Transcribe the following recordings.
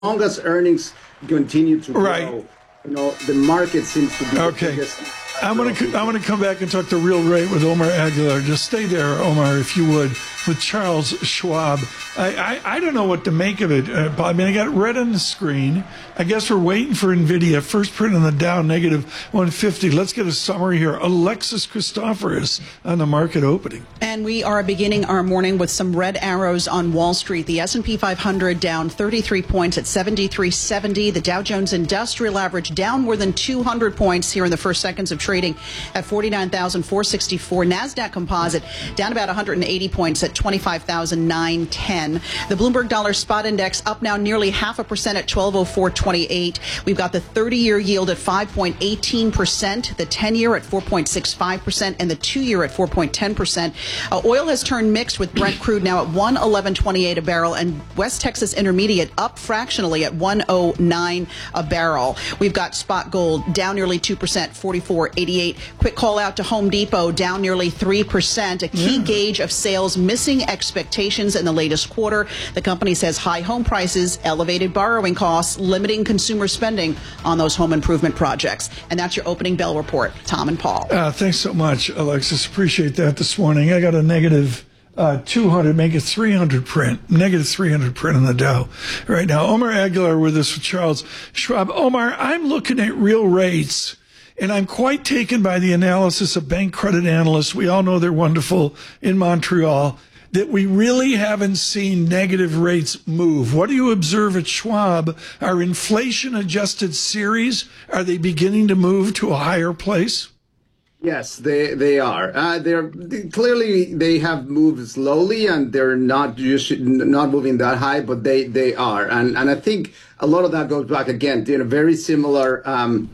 long as earnings continue to grow, Right. The market seems to be Okay. the biggest. I'm gonna come back and talk the real rate with Omar Aguilar. Just stay there, Omar, if you would, with Charles Schwab. I don't know what to make of it. I mean, I got red on the screen. I guess we're waiting for NVIDIA. First print on the Dow, negative 150. Let's get a summary here. Alexis Christoforous on the market opening. And we are beginning our morning with some red arrows on Wall Street. The S&P 500 down 33 points at 7370. The Dow Jones Industrial Average down more than 200 points here in the first seconds of trading at 49,464. NASDAQ Composite down about 180 points at 25,910. The Bloomberg Dollar Spot Index up now nearly 0.5% at 1204.28. We've got the 30-year yield at 5.18%, the 10-year at 4.65%, and the 2-year at 4.10%. Oil has turned mixed with Brent crude now at 111.28 a barrel, and West Texas Intermediate up fractionally at 109 a barrel. We've got spot gold down nearly 2%, 44.88. Quick call out to Home Depot down nearly 3%, a key gauge of sales missing expectations in the latest quarter. The company says high home prices, elevated borrowing costs, limiting consumer spending on those home improvement projects. And that's your opening bell report. Tom and Paul. Thanks so much, Alexis. Appreciate that this morning. I got a negative 200, make it 300 print, negative 300 print on the Dow right now. Omar Aguilar with us with Charles Schwab. Omar, I'm looking at real rates, and I'm quite taken by the analysis of bank credit analysts. We all know they're wonderful in Montreal, that we really haven't seen negative rates move. What do you observe at Schwab? Are inflation-adjusted series, are they beginning to move to a higher place? Yes, they are. They're clearly they have moved slowly, and they're not moving that high, but they are. And I think a lot of that goes back again to a very similar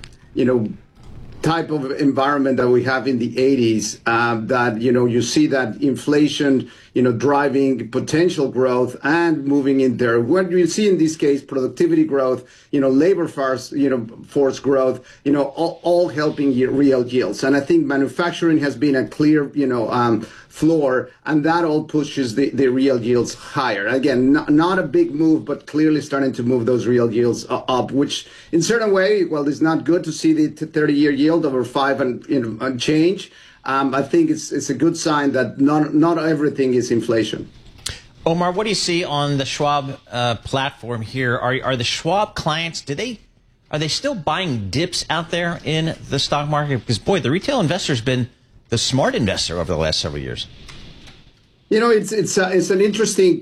type of environment that we have in the 80s, that, you see that inflation, driving potential growth and moving in there. What you see in this case, productivity growth, labor force, growth, all helping real yields. And I think manufacturing has been a clear, floor, and that all pushes the real yields higher. Again, not a big move, but clearly starting to move those real yields up, which in certain way, well, it's not good to see the 30-year yield over 5 and change. I think it's a good sign that not everything is inflation. Omar, what do you see on the Schwab platform here? Are the Schwab clients, are they still buying dips out there in the stock market? Because, boy, the retail investor's been the smart investor over the last several years. It's an interesting,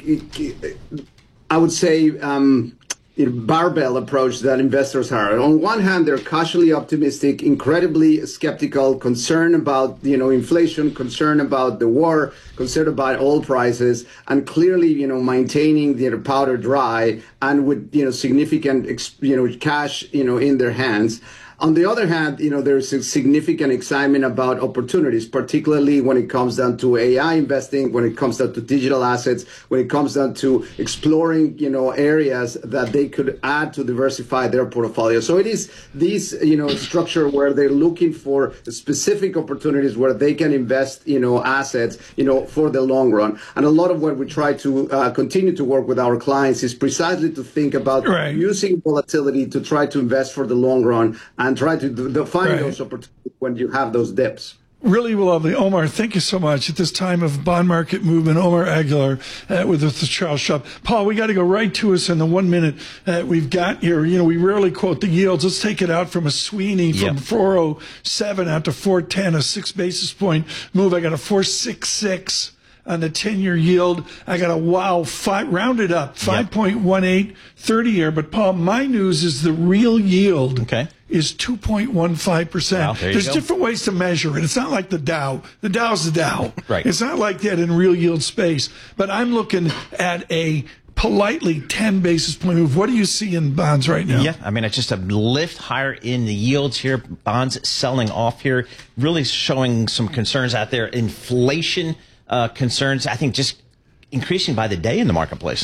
I would say, barbell approach that investors are. On one hand, they're cautiously optimistic, incredibly skeptical, concerned about, inflation, concerned about the war, concerned about oil prices, and clearly, maintaining the powder dry and with, significant, cash, in their hands. On the other hand, there's a significant excitement about opportunities, particularly when it comes down to AI investing, when it comes down to digital assets, when it comes down to exploring, areas that they could add to diversify their portfolio. So it is this, structure where they're looking for specific opportunities where they can invest, assets, for the long run. And a lot of what we try to continue to work with our clients is precisely to think about using volatility to try to invest for the long run and try to find those opportunities when you have those dips. Really lovely. Omar, thank you so much. At this time of bond market movement, Omar Aguilar with us, Charles Schwab. Paul, we got to go right to us in the 1 minute we've got here. We rarely quote the yields. Let's take it out from a Sweeney from 407 out to 410, a 6 basis point move. I got a 466 on the 10-year yield. I got a rounded up, 5.18, 30-year. But, Paul, my news is the real yield is 2.15%. Wow, There's different ways to measure it. It's not like the Dow. The Dow's the Dow. Right. It's not like that in real yield space. But I'm looking at a politely 10 basis point move. What do you see in bonds right now? Yeah, I mean, it's just a lift higher in the yields here. Bonds selling off here, really showing some concerns out there. Inflation concerns, I think, just increasing by the day in the marketplace.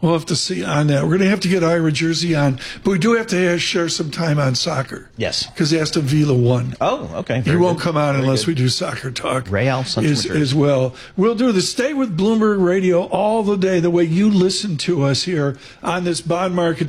We'll have to see on that. We're going to have to get Ira Jersey on, but we do have to share some time on soccer. Yes. Because Aston Villa won. Oh, okay. He won't come on unless we do soccer talk. Real as well. We'll do the Stay with Bloomberg Radio all the day, the way you listen to us here on this bond market